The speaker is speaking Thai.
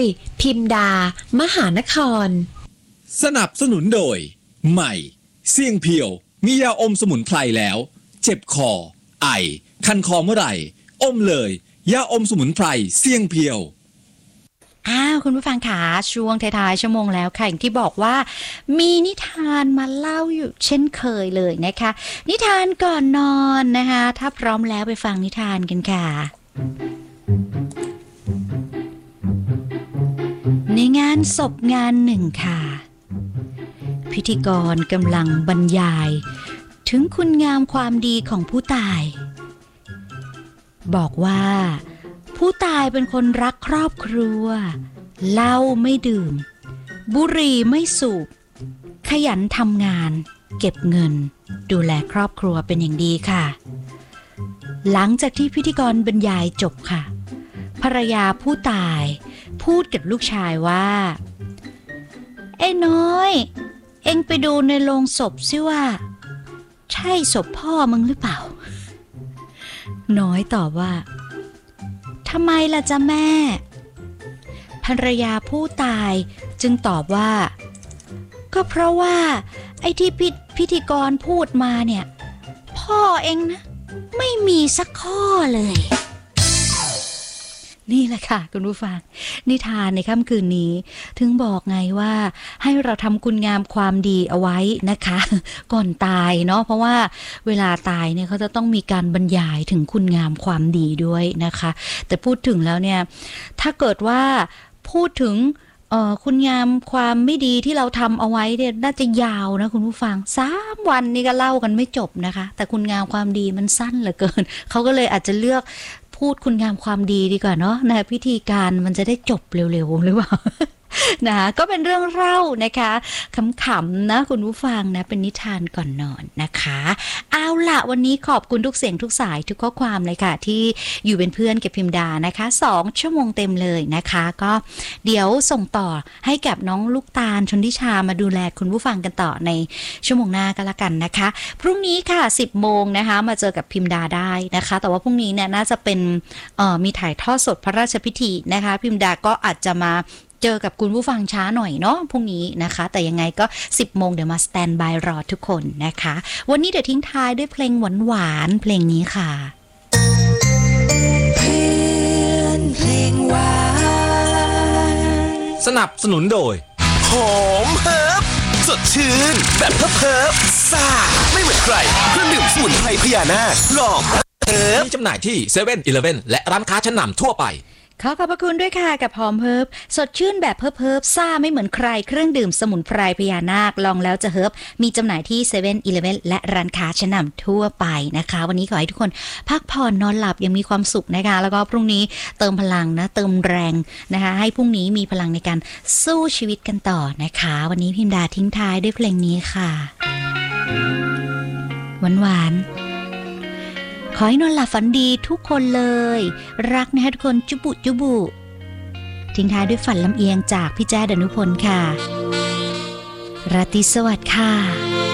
ยพิมดามหานครสนับสนุนโดยใหม่เสี่ยงเพียวมียาอมสมุนไพรแล้วเจ็บคอไอคันคอเมื่อไหร่อมเลยยาอมสมุนไพรเสี่ยงเพียวคุณผู้ฟังขาช่วงท้ายๆชั่วโมงแล้วค่ะอย่างที่บอกว่ามีนิทานมาเล่าอยู่เช่นเคยเลยนะคะนิทานก่อนนอนนะคะถ้าพร้อมแล้วไปฟังนิทานกันค่ะในงานศพงานหนึ่งค่ะพิธีกรกำลังบรรยายถึงคุณงามความดีของผู้ตายบอกว่าผู้ตายเป็นคนรักครอบครัวเหล้าไม่ดื่มบุหรี่ไม่สูบขยันทำงานเก็บเงินดูแลครอบครัวเป็นอย่างดีค่ะหลังจากที่พิธีกรบรรยายจบค่ะภรรยาผู้ตายพูดกับลูกชายว่าไอ้น้อยเอ็งไปดูในโลงศพสิว่าใช่ศพพ่อมึงหรือเปล่าน้อยตอบว่าทำไมล่ะจ๊ะแม่ภรรยาผู้ตายจึงตอบว่าก็เพราะว่าไอ้ที่พิธีกรพูดมาเนี่ยพ่อเองนะไม่มีสักข้อเลยนี่แหละค่ะคุณผู้ฟังนิทานในค่ำคืนนี้ถึงบอกไงว่าให้เราทำคุณงามความดีเอาไว้นะคะก่อนตายเนาะเพราะว่าเวลาตายเนี่ยเขาจะต้องมีการบรรยายถึงคุณงามความดีด้วยนะคะแต่พูดถึงแล้วเนี่ยถ้าเกิดว่าพูดถึงคุณงามความไม่ดีที่เราทำเอาไว้เนี่ยน่าจะยาวนะคุณผู้ฟัง3 วันนี่ก็เล่ากันไม่จบนะคะแต่คุณงามความดีมันสั้นเหลือเกินเขาก็เลยอาจจะเลือกพูดคุณงามความดีดีกว่าเนาะนะพิธีการมันจะได้จบเร็วๆหรือเปล่า นะก็เป็นเรื่องเล่านะคะขำๆนะคุณผู้ฟังนะเป็นนิทานก่อนนอนนะคะเอาล่ะวันนี้ขอบคุณทุกเสียงทุกสายทุกข้อความเลยค่ะที่อยู่เป็นเพื่อนกับพิมดานะคะ2 ชั่วโมงเต็มเลยนะคะก็เดี๋ยวส่งต่อให้กับน้องลูกตาลชนทิชามาดูแลคุณผู้ฟังกันต่อในชั่วโมงหน้าก็แล้วกันนะคะพรุ่งนี้ค่ะ 10 โมงนะคะมาเจอกับพิมดาได้นะคะแต่ว่าพรุ่งนี้เนี่ยน่าจะเป็นมีถ่ายทอดสดพระราชพิธีนะคะพิมดาก็อาจจะมาเจอกับคุณผู้ฟังช้าหน่อยเนาะพรุ่งนี้นะคะแต่ยังไงก็ 10 โมงเดี๋ยวมาสแตนบายรอทุกคนนะคะวันนี้เดี๋ยวทิ้งท้ายด้วยเพลงหวานๆเพลงนี้ค่ะเพลงหวานสนับสนุนโดยหอมเฮิร์บสดชื่นแบบเฮิร์บซ่าไม่เหมือนใครเครื่องดื่มสมุนไพรพญานาคลองเฮิร์บมีจำหน่ายที่ 7-Eleven และร้านค้าชั้นนำทั่วไปขอขอบพระคุณด้วยค่ะกับหอมเฮิร์บสดชื่นแบบเฮิร์บซ่าไม่เหมือนใครเครื่องดื่มสมุนไพรพญานาคลองแล้วจะเฮิร์บมีจำหน่ายที่ 7-Eleven และร้านค้าชั้นนำทั่วไปนะคะวันนี้ขอให้ทุกคนพักผ่อนนอนหลับยังมีความสุขนะคะแล้วก็พรุ่งนี้เติมพลังนะเติมแรงนะคะให้พรุ่งนี้มีพลังในการสู้ชีวิตกันต่อนะคะวันนี้พิมดาทิ้งท้ายด้วยเพลงนี้ค่ะหวานขอให้นอนหลับฝันดีทุกคนเลยรักนะคะทุกคนจุบุจุบุทิ้งท้ายด้วยฝันลำเอียงจากพี่แจ้ดนุพลค่ะราตรีสวัสดิ์ค่ะ